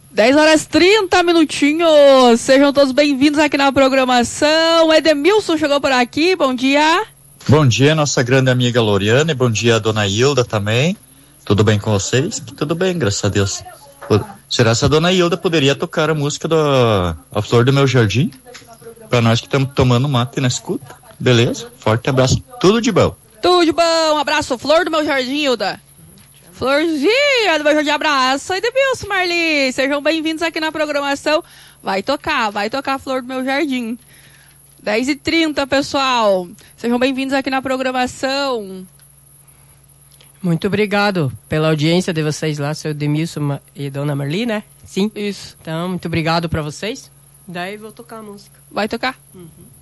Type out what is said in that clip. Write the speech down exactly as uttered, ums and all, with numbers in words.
dez horas e trinta minutinhos. Sejam todos bem-vindos aqui na programação. Edemilson chegou por aqui, bom dia. Bom dia, nossa grande amiga Loriane. Bom dia, a dona Hilda também. Tudo bem com vocês? Tudo bem, graças a Deus. Será que a dona Hilda poderia tocar a música do A Flor do Meu Jardim? Pra nós que estamos tomando mate na escuta. Beleza? Forte abraço. Tudo de bom. Tudo de bom. Um abraço, Flor do Meu Jardim, Hilda. Florzinha do Meu Jardim, abraço. Edemilson, Marli. Sejam bem-vindos aqui na programação. Vai tocar, vai tocar a Flor do Meu Jardim. dez e trinta, pessoal. Sejam bem-vindos aqui na programação. Muito obrigado pela audiência de vocês lá, seu Edemilson e dona Marli, né? Sim. Isso. Então, muito obrigado para vocês. Daí vou tocar a música. Vai tocar? Uhum.